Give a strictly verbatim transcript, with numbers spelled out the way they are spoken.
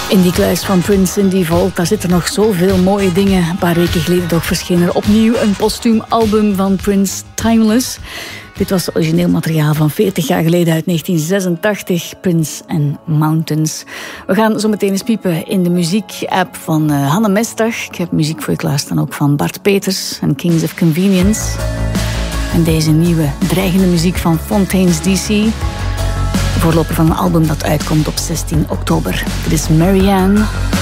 In die kluis van Prince, in die vault, daar zitten nog zoveel mooie dingen. Een paar weken geleden toch verscheen er opnieuw een postuum album van Prince, Timeless. Dit was origineel materiaal van veertig jaar geleden uit negentien zesentachtig, Prince and Mountains. We gaan zo meteen eens piepen in de muziek-app van uh, Hanne Mestag. Ik heb muziek voor je klaarstaan ook van Bart Peters en Kings of Convenience. En deze nieuwe dreigende muziek van Fontaines D C. De voorloper van een album dat uitkomt op zestien oktober. Dit is Marianne.